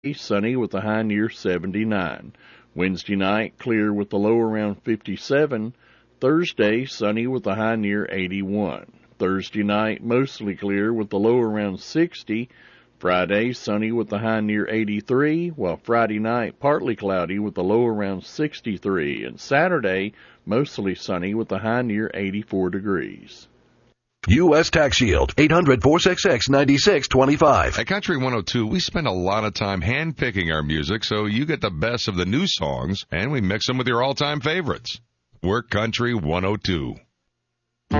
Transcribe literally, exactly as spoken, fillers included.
sunny with a high near seventy-nine. Wednesday night, clear with a low around fifty-seven. Thursday, sunny with a high near eighty-one. Thursday night, mostly clear with a low around sixty. Friday, sunny with a high near eighty-three, while Friday night, partly cloudy with a low around sixty-three. And Saturday, mostly sunny with a high near eighty-four degrees. U S Tax Shield, eight hundred, four six six, nine six two five. At Country one oh two, we spend a lot of time hand-picking our music so you get the best of the new songs, and we mix them with your all-time favorites. We're Country one oh two.